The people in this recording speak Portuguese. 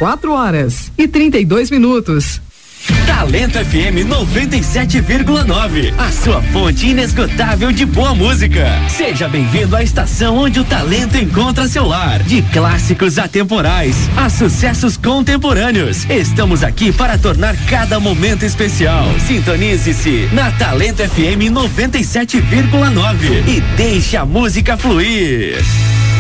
4h32. Talento FM 97,9, a sua fonte inesgotável de boa música. Seja bem-vindo à estação onde o talento encontra seu lar. De clássicos atemporais a sucessos contemporâneos, estamos aqui para tornar cada momento especial. Sintonize-se na Talento FM 97,9 e deixe a música fluir.